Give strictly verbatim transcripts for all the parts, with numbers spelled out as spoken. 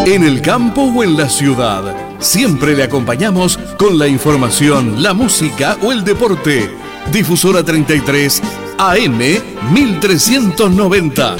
en el campo o en la ciudad. Siempre le acompañamos con la información, la música o el deporte. Difusora treinta y tres, A M mil trescientos noventa.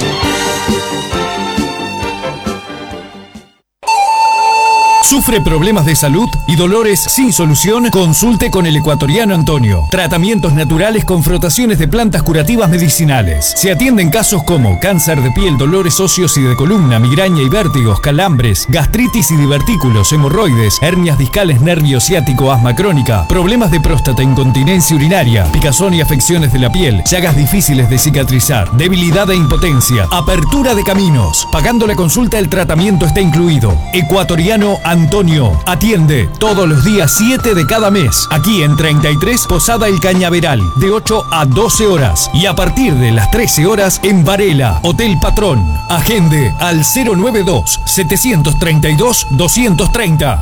¿Sufre problemas de salud y dolores sin solución? Consulte con el ecuatoriano Antonio. Tratamientos naturales con frotaciones de plantas curativas medicinales. Se atienden casos como cáncer de piel, dolores óseos y de columna, migraña y vértigos, calambres, gastritis y divertículos, hemorroides, hernias discales, nervio ciático, asma crónica, problemas de próstata, incontinencia urinaria, picazón y afecciones de la piel, llagas difíciles de cicatrizar, debilidad e impotencia, apertura de caminos. Pagando la consulta, el tratamiento está incluido. Ecuatoriano Antonio. Antonio atiende todos los días siete de cada mes, aquí en treinta y tres Posada El Cañaveral, de ocho a doce horas, y a partir de las trece horas en Varela, Hotel Patrón. Agende al cero nueve dos, siete tres dos, dos tres cero.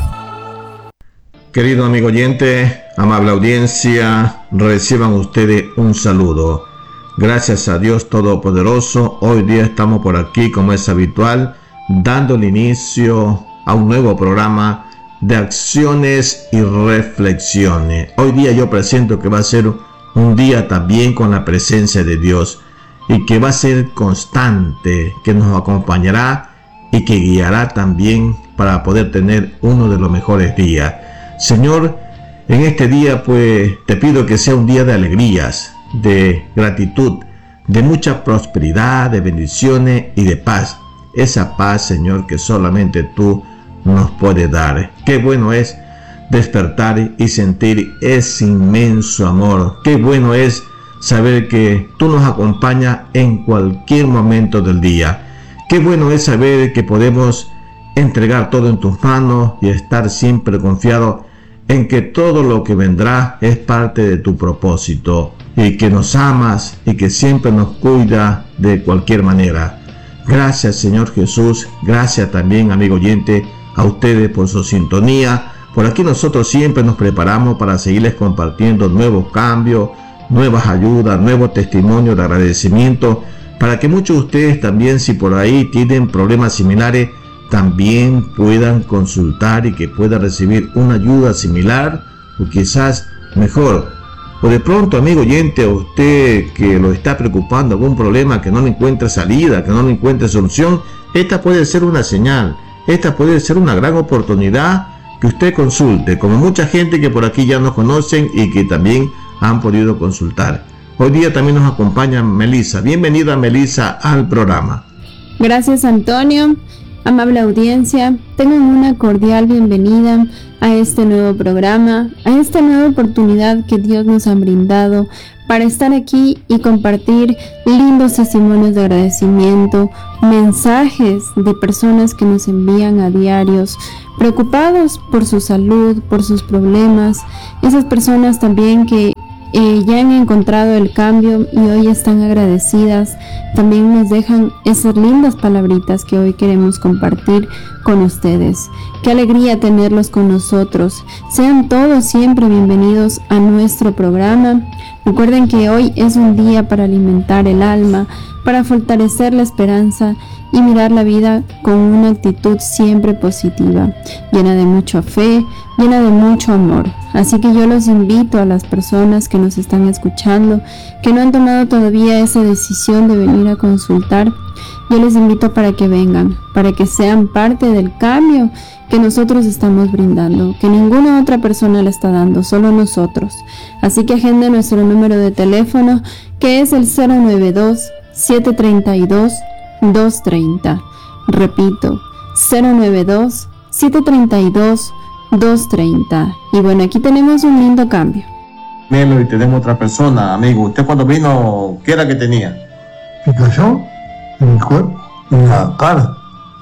Querido amigo oyente, amable audiencia, reciban ustedes un saludo. Gracias a Dios Todopoderoso, hoy día estamos por aquí, como es habitual, dando el inicio a un nuevo programa de acciones y reflexiones. Hoy día yo presento que va a ser un día también con la presencia de Dios y que va a ser constante, que nos acompañará y que guiará también para poder tener uno de los mejores días. Señor, en este día pues te pido que sea un día de alegrías, de gratitud, de mucha prosperidad, de bendiciones y de paz. Esa paz, Señor, que solamente tú nos puedes dar. Qué bueno es despertar y sentir ese inmenso amor. Qué bueno es saber que tú nos acompañas en cualquier momento del día. Qué bueno es saber que podemos entregar todo en tus manos y estar siempre confiados en que todo lo que vendrá es parte de tu propósito y que nos amas y que siempre nos cuida de cualquier manera. Gracias, Señor Jesús. Gracias también, amigo oyente, a ustedes por su sintonía. Por aquí nosotros siempre nos preparamos para seguirles compartiendo nuevos cambios, nuevas ayudas, nuevos testimonios de agradecimiento, para que muchos de ustedes también, si por ahí tienen problemas similares, también puedan consultar y que puedan recibir una ayuda similar o quizás mejor. O de pronto, amigo oyente, a usted que lo está preocupando algún problema, que no le encuentra salida, que no le encuentra solución, esta puede ser una señal, esta puede ser una gran oportunidad que usted consulte, como mucha gente que por aquí ya nos conocen y que también han podido consultar. Hoy día también nos acompaña Melissa. Bienvenida, Melissa, al programa. Gracias, Antonio. Amable audiencia, tengan una cordial bienvenida a este nuevo programa, a esta nueva oportunidad que Dios nos ha brindado para estar aquí y compartir lindos testimonios de agradecimiento, mensajes de personas que nos envían a diarios, preocupados por su salud, por sus problemas, esas personas también que Eh, ya han encontrado el cambio y hoy están agradecidas. También nos dejan esas lindas palabritas que hoy queremos compartir con ustedes. Qué alegría tenerlos con nosotros. Sean todos siempre bienvenidos a nuestro programa. Recuerden que hoy es un día para alimentar el alma, para fortalecer la esperanza y mirar la vida con una actitud siempre positiva, llena de mucha fe, llena de mucho amor. Así que yo los invito a las personas que nos están escuchando, que no han tomado todavía esa decisión de venir a consultar, yo les invito para que vengan, para que sean parte del cambio que nosotros estamos brindando, que ninguna otra persona le está dando, solo nosotros. Así que agende nuestro número de teléfono, que es el cero nueve dos, siete tres dos, dos tres cero. Repito, cero nueve dos, siete tres dos, dos tres cero. Y bueno, aquí tenemos un lindo cambio. Melo, y tenemos otra persona, amigo. ¿Usted cuando vino, qué era que tenía? ¿Picazón? En el cuerpo, en la cara.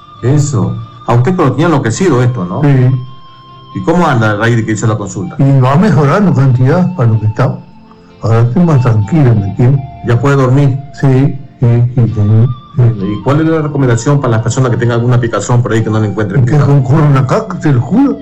Eso. A usted lo tenía enloquecido esto, ¿no? Sí. ¿Y cómo anda a raíz de que hizo la consulta? Y va mejorando cantidad para lo que estaba. Ahora estoy más tranquilo, ¿me entiendes? ¿Ya puede dormir? Sí, sí, sí, sí. ¿Y cuál es la recomendación para las personas que tengan alguna picazón por ahí que no le encuentren? Que concurran acá, que te lo juro.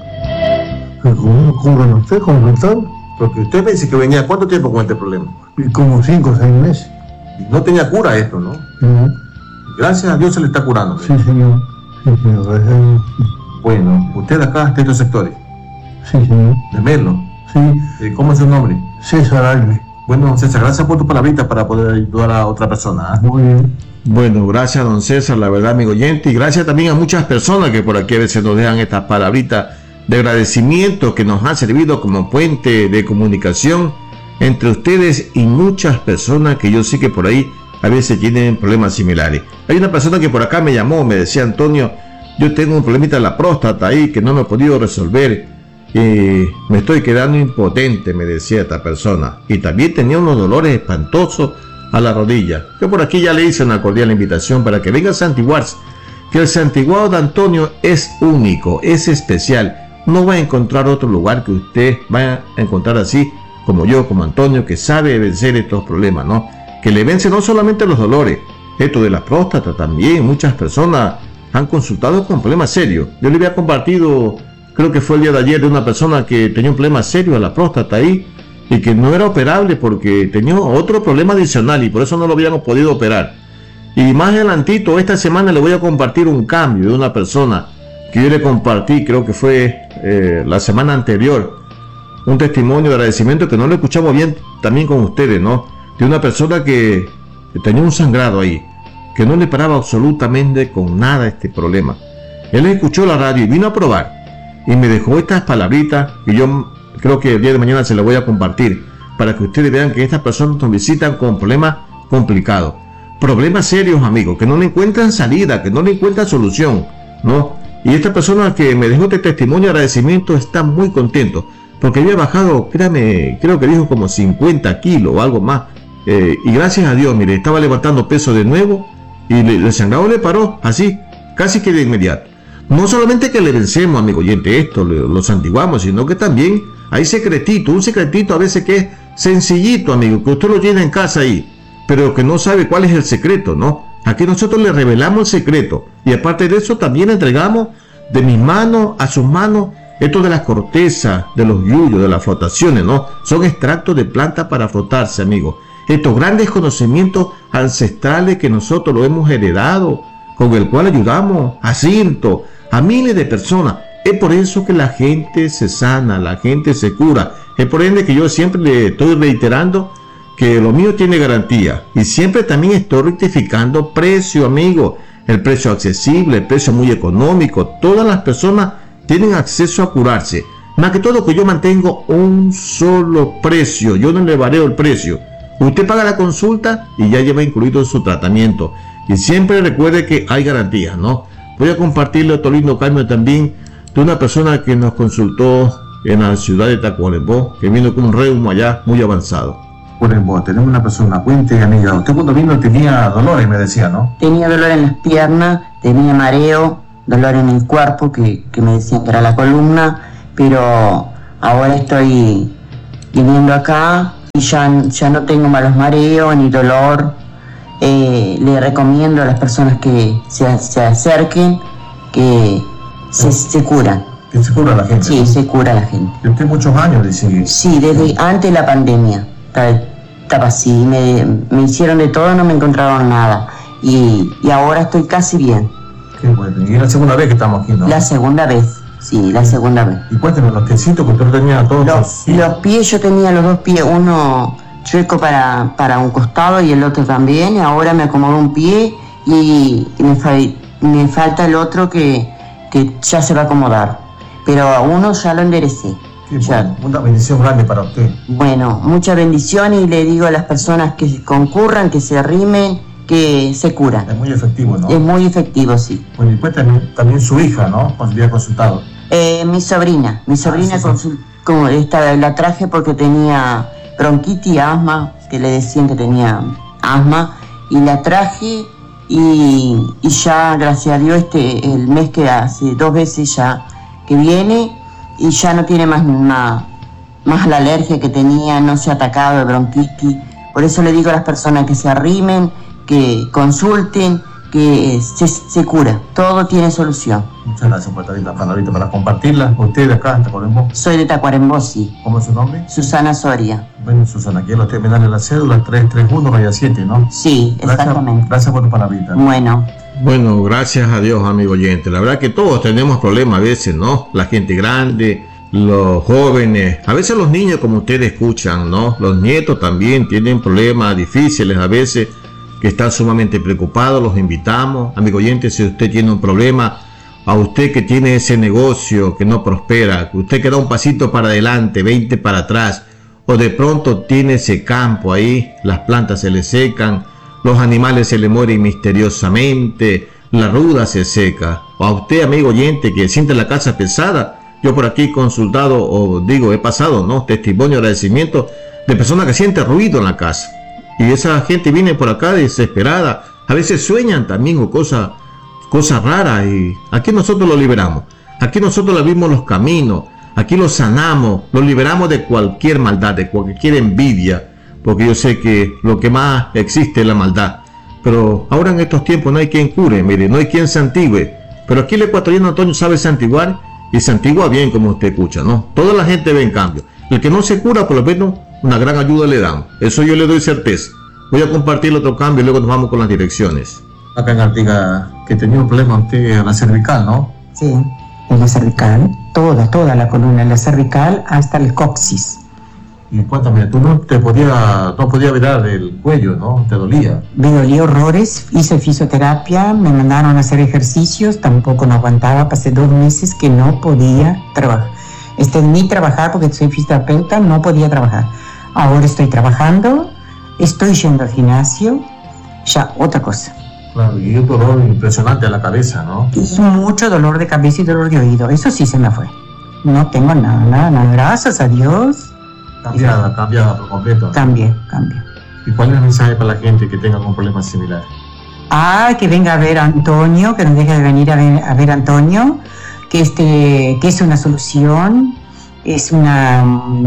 Que concurran a usted, consultando. Porque usted me dice que venía, ¿cuánto tiempo con este problema? Y como cinco o seis meses. Y no tenía cura esto, ¿no? Uh-huh. Gracias a Dios se le está curando. Sí, señor. Bueno, ¿usted acá de estos sectores? Sí, señor. ¿De Merlo? Sí. Eh, ¿Cómo es su nombre? César Alme. Bueno, César, gracias por tu palabrita para poder ayudar a otra persona. ¿eh? Muy bien. Bueno, gracias, don César, la verdad, amigo oyente, y gracias también a muchas personas que por aquí a veces nos dejan estas palabritas de agradecimiento que nos han servido como puente de comunicación entre ustedes y muchas personas que yo sé que por ahí a veces tienen problemas similares. Hay una persona que por acá me llamó, me decía: Antonio, yo tengo un problemita en la próstata ahí que no me he podido resolver y me estoy quedando impotente, me decía esta persona, y también tenía unos dolores espantosos a la rodilla. Yo por aquí ya le hice una cordial invitación para que venga a santiguarse, que el santiguado de Antonio es único, es especial. No va a encontrar otro lugar que usted vaya a encontrar así como yo, como Antonio, que sabe vencer estos problemas, ¿no? Que le vence no solamente los dolores, esto de la próstata también. Muchas personas han consultado con problemas serios. Yo le había compartido, creo que fue el día de ayer, de una persona que tenía un problema serio a la próstata ahí y que no era operable porque tenía otro problema adicional y por eso no lo habíamos podido operar. Y más adelantito, esta semana le voy a compartir un cambio de una persona que yo le compartí, creo que fue eh, la semana anterior, un testimonio de agradecimiento que no lo escuchamos bien también con ustedes, ¿no? De una persona que, que tenía un sangrado ahí, que no le paraba absolutamente con nada este problema. Él escuchó la radio y vino a probar y me dejó estas palabritas que yo creo que el día de mañana se las voy a compartir para que ustedes vean que estas personas nos visitan con problemas complicados, problemas serios, amigos, que no le encuentran salida, que no le encuentran solución, ¿no? Y esta persona que me dejó este testimonio de agradecimiento está muy contento porque había bajado, créame, creo que dijo como cincuenta kilos o algo más, eh, y gracias a Dios, mire, estaba levantando peso de nuevo y le, el sangrado le paró así, casi que de inmediato. No solamente que le vencemos, amigo oyente, esto, lo, lo santiguamos, sino que también hay secretito, un secretito a veces que es sencillito, amigo, que usted lo tiene en casa ahí, pero que no sabe cuál es el secreto, ¿no? Aquí nosotros le revelamos el secreto y aparte de eso también entregamos de mis manos a sus manos esto de las cortezas, de los yuyos, de las frotaciones, ¿no? Son extractos de plantas para frotarse, amigo. Estos grandes conocimientos ancestrales que nosotros lo hemos heredado, con el cual ayudamos a cientos, a miles de personas. Es por eso que la gente se sana, la gente se cura. Es por ende que yo siempre le estoy reiterando que lo mío tiene garantía. Y siempre también estoy rectificando precio, amigo. El precio accesible, el precio muy económico. Todas las personas tienen acceso a curarse. Más que todo que yo mantengo un solo precio. Yo no le vareo el precio. Usted paga la consulta y ya lleva incluido su tratamiento. Y siempre recuerde que hay garantías, ¿no? Voy a compartirle otro lindo cambio también de una persona que nos consultó en la ciudad de Tacuarembó, que vino con un reumo allá muy avanzado. Tacuarembó, tenemos una persona, cuente, amiga. Usted cuando vino tenía dolores, me decía, ¿no? Tenía dolor en las piernas, tenía mareo, dolor en el cuerpo, que, que me decían que era la columna, pero ahora estoy viniendo acá y ya, ya no tengo malos mareos ni dolor. Eh, le recomiendo a las personas que se, se acerquen, que se, se curan. Que se cura la gente. Sí, ¿no? Se cura la gente. ¿Y usted muchos años dice? Sí, desde antes de la pandemia. Estaba, estaba así, me, me hicieron de todo, no me encontraron nada. Y, y ahora estoy casi bien. Qué bueno. Y es la segunda vez que estamos aquí, ¿no? La segunda vez, sí, la segunda vez. Y cuéntenos los piecitos que usted tenía todos. Los, los pies, yo tenía los dos pies, uno chueco para, para un costado y el otro también, y ahora me acomodo un pie y, y me, fa, me falta el otro que, que ya se va a acomodar, pero a uno ya lo enderecé. Qué bueno, una bendición grande para usted. Bueno, mucha bendición y le digo a las personas que concurran, que se arrimen, que se curan. Es muy efectivo, ¿no? Es muy efectivo, sí. Bueno, y cuéntame también su hija, ¿no? Cuando había consultado. Eh, mi sobrina, mi sobrina ah, sí, consult, sí. Como esta, la traje porque tenía bronquitis, asma, que le decían que tenía asma, y la traje y, y ya, gracias a Dios, este el mes que hace dos veces ya que viene y ya no tiene más, más, más la alergia que tenía, no se ha atacado de bronquitis. Por eso le digo a las personas que se arrimen, que consulten, que se, se cura, todo tiene solución. Muchas gracias por traer las palabritas para compartirlas. ¿Usted de acá, en Tacuarembó? Soy de Tacuarembó, sí. ¿Cómo es su nombre? Susana Soria. Bueno, Susana, aquí lo terminal la cédula tres tres uno raya siete, ¿no? Sí, exactamente. Gracias, gracias por tu palabrita. Bueno. Bueno, gracias a Dios, amigo oyente. La verdad que todos tenemos problemas a veces, ¿no? La gente grande, los jóvenes, a veces los niños, como ustedes escuchan, ¿no? Los nietos también tienen problemas difíciles a veces, que están sumamente preocupados. Los invitamos, amigo oyente, si usted tiene un problema, a usted que tiene ese negocio que no prospera, que usted que da un pasito para adelante, veinte para atrás, o de pronto tiene ese campo ahí, las plantas se le secan, los animales se le mueren misteriosamente, la ruda se seca, o a usted, amigo oyente, que siente la casa pesada. Yo por aquí he consultado, o digo, he pasado, ¿no? Testimonio, agradecimiento de personas que sienten ruido en la casa. Y esa gente viene por acá desesperada. A veces sueñan también o cosas cosas raras. Y aquí nosotros lo liberamos. Aquí nosotros le abrimos los caminos. Aquí los sanamos. Los liberamos de cualquier maldad, de cualquier envidia. Porque yo sé que lo que más existe es la maldad. Pero ahora en estos tiempos no hay quien cure, mire, no hay quien se antigüe. Pero aquí el ecuatoriano Antonio sabe santiguar. Y se antigua bien, como usted escucha, ¿no? Toda la gente ve en cambio. El que no se cura, por lo menos, una gran ayuda le dan. Eso yo le doy certeza. Voy a compartir otro cambio y luego nos vamos con las direcciones. Acá en Artigas, que tenía un problema usted en la cervical, ¿no? Sí, en la cervical, toda, toda la columna, en la cervical hasta el coxis. Y cuéntame, tú no te podía, no podía virar el cuello, ¿no? ¿Te dolía? Me dolía horrores, hice fisioterapia, me mandaron a hacer ejercicios, tampoco no aguantaba, pasé dos meses que no podía trabajar. Este, ni trabajar porque soy fisioterapeuta, no podía trabajar. Ahora estoy trabajando, estoy yendo al gimnasio, ya otra cosa. Claro, y un dolor impresionante a la cabeza, ¿no? Y mucho dolor de cabeza y dolor de oído, eso sí se me fue. No tengo nada, nada, nada, gracias a Dios. Cambiada, cambiada por completo. Cambie, cambie. ¿Y cuál es el mensaje para la gente que tenga algún problema similar? Ah, que venga a ver a Antonio, que no deje de venir a ver a, ver a Antonio, que, este, que es una solución, es, una,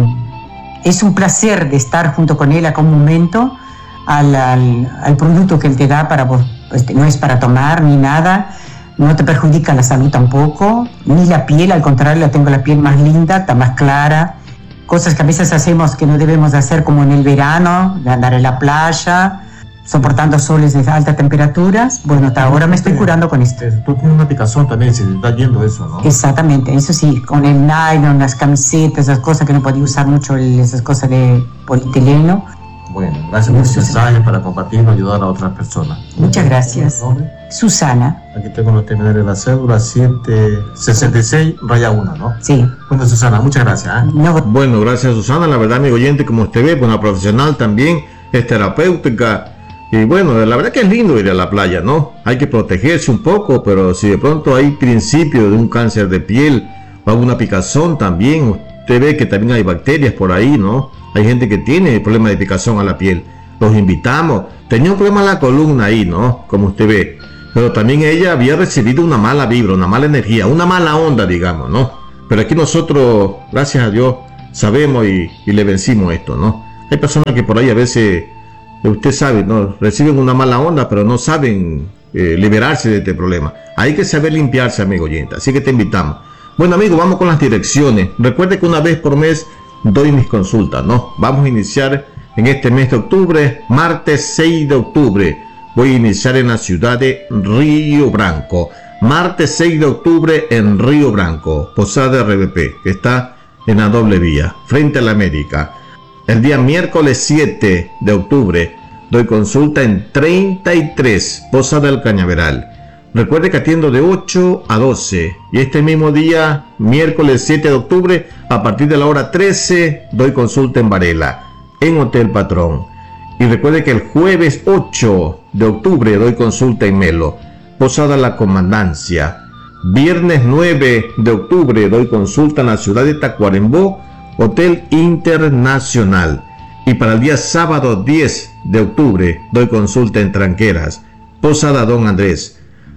es un placer de estar junto con él a un momento, al, al, al producto que él te da, para vos, este, no es para tomar ni nada, no te perjudica la salud tampoco, ni la piel, al contrario, la tengo la piel más linda, está más clara. Cosas que a veces hacemos que no debemos de hacer, como en el verano, de andar en la playa, soportando soles de altas temperaturas. Bueno, hasta ahora me estoy curando con esto. Tú tienes una picazón también, se te está yendo eso, ¿no? Exactamente, eso sí, con el nylon, las camisetas, esas cosas que no podía usar mucho, esas cosas de polietileno. Bueno, gracias por su mensaje para compartirlo y ayudar a otras personas. Muchas gracias. Susana. Aquí tengo los terminales de la cédula siete sesenta y seis raya uno, ¿no? Sí. Bueno, Susana, muchas gracias. ¿eh? No. Bueno, gracias, Susana. La verdad, amigo oyente, como usted ve, buena profesional también, es terapéutica. Y bueno, la verdad que es lindo ir a la playa, ¿no? Hay que protegerse un poco, pero si de pronto hay principio de un cáncer de piel o alguna picazón también, usted ve que también hay bacterias por ahí, ¿no? Hay gente que tiene problemas de picazón a la piel. Los invitamos. Tenía un problema en la columna ahí, ¿no? Como usted ve. Pero también ella había recibido una mala vibra, una mala energía, una mala onda, digamos, ¿no? Pero aquí nosotros, gracias a Dios, sabemos y, y le vencimos esto, ¿no? Hay personas que por ahí a veces, usted sabe, ¿no? Reciben una mala onda, pero no saben eh, liberarse de este problema. Hay que saber limpiarse, amigo oyente. Así que te invitamos. Bueno, amigo, vamos con las direcciones. Recuerde que una vez por mes doy mis consultas, ¿no? Vamos a iniciar en este mes de octubre, martes seis de octubre. Voy a iniciar en la ciudad de Río Branco. Martes seis de octubre en Río Branco, Posada R V P, que está en la doble vía, frente a la América. El día miércoles siete de octubre doy consulta en treinta y tres, Posada del Cañaveral. Recuerde que atiendo de ocho a doce. Y este mismo día, miércoles siete de octubre, a partir de la hora trece, doy consulta en Varela, en Hotel Patrón. Y recuerde que el jueves ocho de octubre doy consulta en Melo, Posada La Comandancia. Viernes nueve de octubre doy consulta en la ciudad de Tacuarembó, Hotel Internacional. Y para el día sábado diez de octubre doy consulta en Tranqueras, Posada Don Andrés.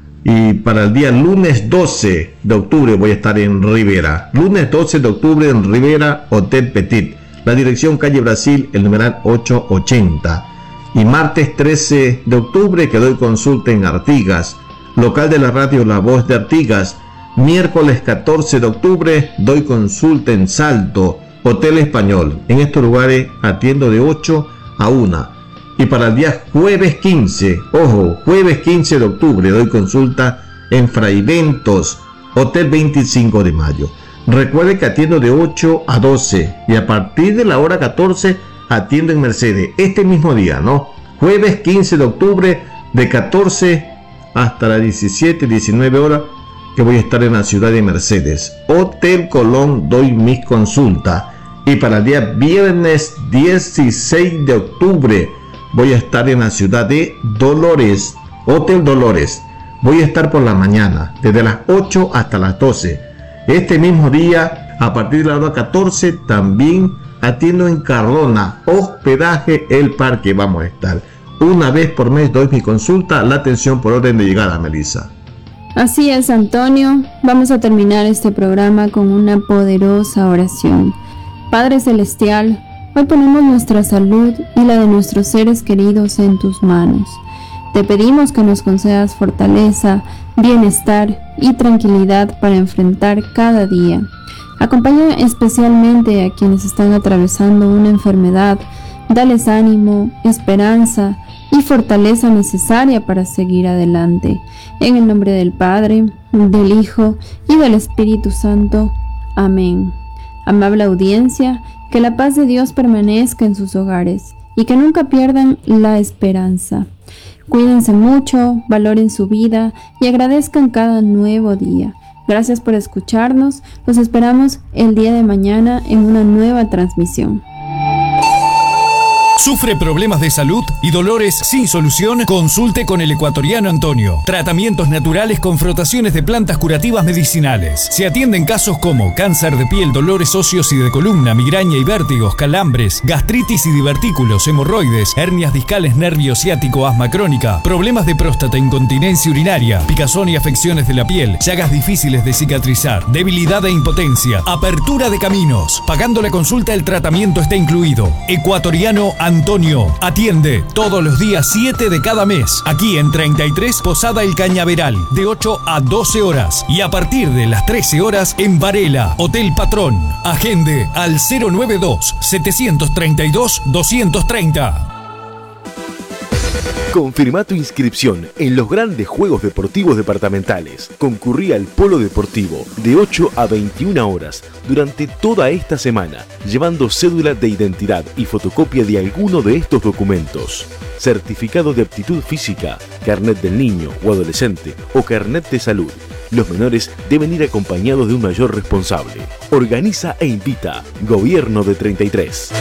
Y para el día lunes doce de octubre voy a estar en Rivera. Lunes doce de octubre en Rivera, Hotel Petit. La dirección calle Brasil, el numeral ochocientos ochenta. Y martes trece de octubre que doy consulta en Artigas, local de la radio La Voz de Artigas. Miércoles catorce de octubre doy consulta en Salto, Hotel Español. En estos lugares atiendo de ocho a una. Y para el día jueves quince, ojo, jueves quince de octubre doy consulta en Fraiventos, Hotel veinticinco de mayo. Recuerde que atiendo de ocho a doce y a partir de la hora catorce atiendo en Mercedes. Este mismo día, ¿no? Jueves quince de octubre de catorce hasta las diecisiete, diecinueve horas que voy a estar en la ciudad de Mercedes. Hotel Colón doy mis consultas. Y para el día viernes dieciséis de octubre voy a estar en la ciudad de Dolores, Hotel Dolores. Voy a estar por la mañana, desde las ocho hasta las doce. Este mismo día, a partir de la hora catorce, también atiendo en Cardona, hospedaje El Parque. Vamos a estar. Una vez por mes doy mi consulta, la atención por orden de llegada, Melissa. Así es, Antonio. Vamos a terminar este programa con una poderosa oración. Padre Celestial, hoy ponemos nuestra salud y la de nuestros seres queridos en tus manos. Te pedimos que nos concedas fortaleza, bienestar y tranquilidad para enfrentar cada día. Acompaña especialmente a quienes están atravesando una enfermedad. Dales ánimo, esperanza y fortaleza necesaria para seguir adelante. En el nombre del Padre, del Hijo y del Espíritu Santo. Amén. Amable audiencia, que la paz de Dios permanezca en sus hogares y que nunca pierdan la esperanza. Cuídense mucho, valoren su vida y agradezcan cada nuevo día. Gracias por escucharnos. Los esperamos el día de mañana en una nueva transmisión. ¿Sufre problemas de salud y dolores sin solución? Consulte con el ecuatoriano Antonio. Tratamientos naturales con frotaciones de plantas curativas medicinales. Se atienden casos como cáncer de piel, dolores óseos y de columna, migraña y vértigos, calambres, gastritis y divertículos, hemorroides, hernias discales, nervio ciático, asma crónica, problemas de próstata, incontinencia urinaria, picazón y afecciones de la piel, llagas difíciles de cicatrizar, debilidad e impotencia, apertura de caminos. Pagando la consulta, el tratamiento está incluido. Ecuatoriano Antonio atiende todos los días siete de cada mes, aquí en treinta y tres Posada El Cañaveral, de ocho a doce horas, y a partir de las trece horas en Varela, Hotel Patrón. Agende al cero nueve dos, setecientos treinta y dos, doscientos treinta. Confirma tu inscripción en los grandes Juegos Deportivos Departamentales. Concurrí al Polo Deportivo de ocho a veintiuna horas durante toda esta semana, llevando cédula de identidad y fotocopia de alguno de estos documentos. Certificado de aptitud física, carnet del niño o adolescente o carnet de salud. Los menores deben ir acompañados de un mayor responsable. Organiza e invita Gobierno de treinta y tres.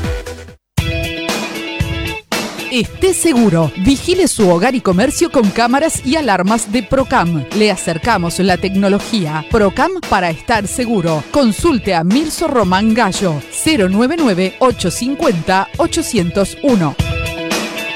Esté seguro, vigile su hogar y comercio con cámaras y alarmas de Procam. Le acercamos la tecnología Procam para estar seguro. Consulte a Mirso Román Gallo, cero nueve nueve, ocho cinco cero, ocho cero uno.